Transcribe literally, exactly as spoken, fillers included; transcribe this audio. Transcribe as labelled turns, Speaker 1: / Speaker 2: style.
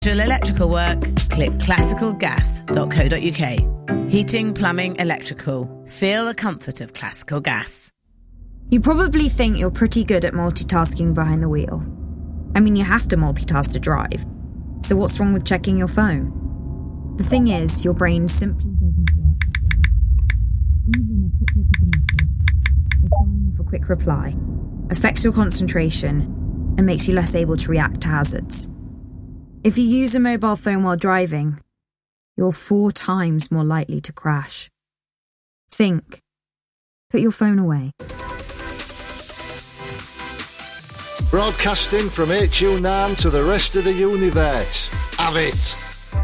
Speaker 1: electrical work, click classical gas dot co dot uk. Heating, plumbing, electrical. Feel the comfort of Classical Gas.
Speaker 2: You probably think you're pretty good at multitasking behind the wheel. I mean, you have to multitask to drive. So what's wrong with checking your phone? The thing is, your brain simply doesn't work that way. Even a quick look at a message, or firing off a quick reply, affects your concentration and makes you less able to react to hazards. If you use a mobile phone while driving, you're four times more likely to crash. Think. Put your phone away.
Speaker 3: Broadcasting from H U nine to the rest of the universe. Have it!